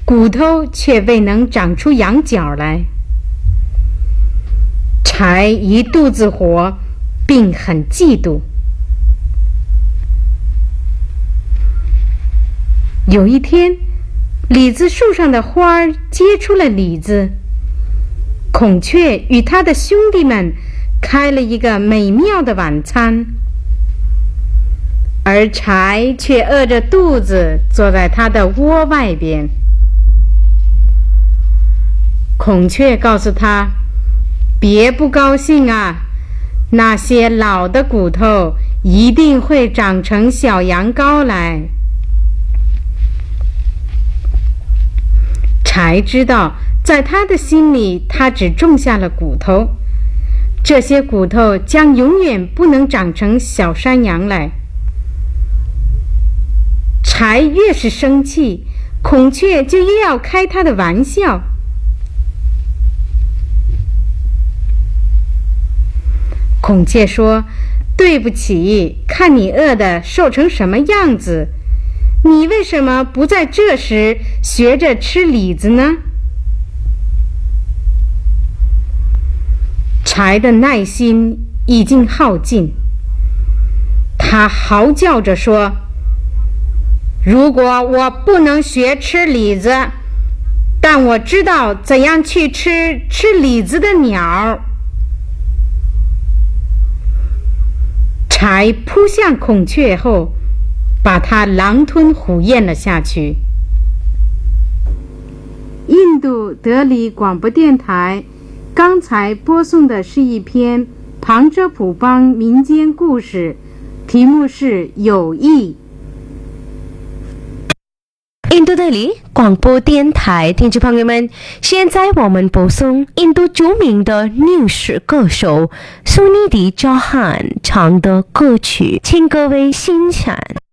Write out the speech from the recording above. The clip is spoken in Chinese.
骨头却未能长出羊角来。柴一肚子火，并很嫉妒。有一天，李子树上的花儿结出了李子，孔雀与他的兄弟们开了一个美妙的晚餐，而柴却饿着肚子坐在他的窝外边。孔雀告诉他，别不高兴啊，那些老的骨头一定会长成小羊羔来。柴知道，在他的心里，他只种下了骨头，这些骨头将永远不能长成小山羊来。柴越是生气，孔雀就越要开他的玩笑。孔雀说，对不起，看你饿得瘦成什么样子，你为什么不在这时学着吃李子呢？柴的耐心已经耗尽，他嚎叫着说，如果我不能学吃李子，但我知道怎样去吃李子的鸟。柴扑向孔雀后，把它狼吞虎咽了下去。印度德里广播电台刚才播送的是一篇旁遮普邦民间故事，题目是《友谊》。 印度德里广播电台听众朋友们，现在我们播送印度著名的女士歌手苏尼迪·乔汉唱的歌曲，请各位欣赏。